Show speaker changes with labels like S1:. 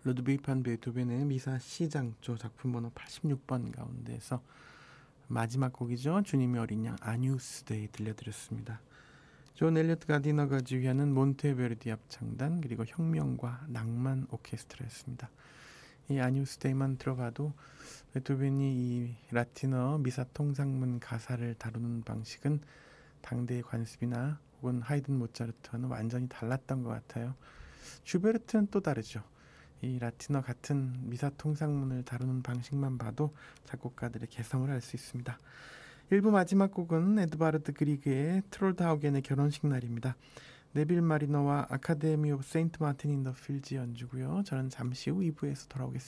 S1: 루드비히 판 베토벤의 미사 C장조 작품 번호 86번 가운데서 마지막 곡이죠. 주님의 어린 양 아뉴스 데이 들려드렸습니다. 존 엘리엇 가디너가 지휘하는 몬테베르디 합창단 그리고 혁명과 낭만 오케스트라였습니다. 이 아뉴스 데이만 들어봐도 베토벤이 이 라틴어 미사 통상문 가사를 다루는 방식은 당대의 관습이나 혹은 하이든 모차르트와는 완전히 달랐던 것 같아요. 슈베르트는 또 다르죠. 이 라틴어 같은 미사 통상문을 다루는 방식만 봐도 작곡가들의 개성을 알 수 있습니다. 1부 마지막 곡은 에드바르드 그리그의 트롤드하우겐의 결혼식 날입니다. 네빌 마리너와 아카데미 오브 세인트 마틴 인 더 필즈 연주고요. 저는 잠시 후 2부에서 돌아오겠습니다.